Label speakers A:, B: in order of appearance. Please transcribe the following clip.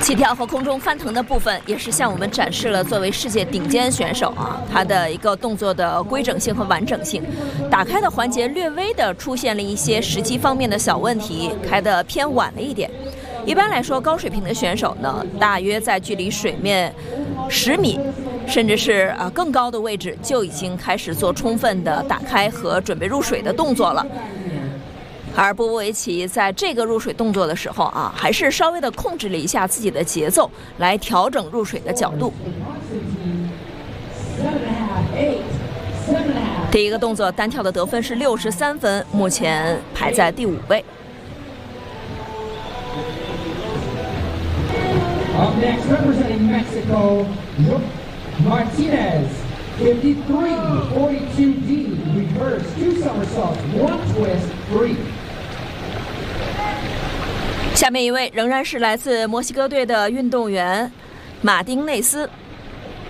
A: 起跳和空中翻腾的部分，也是向我们展示了作为世界顶尖选手他的一个动作的规整性和完整性。打开的环节略微的出现了一些时机方面的小问题，开得偏晚了一点。一般来说，高水平的选手呢，大约在距离水面10米，甚至是更高的位置，就已经开始做充分的打开和准备入水的动作了。而波波维奇在这个入水动作的时候还是稍微的控制了一下自己的节奏，来调整入水的角度。第一个动作单跳的得分是63分，目前排在第5位。
B: Up next, representing Mexico, Martinez, 53, 42D, reverse, 2 somersaults, 1 twist, 3.
A: 下面一位仍然是来自墨西哥队的运动员马丁内斯。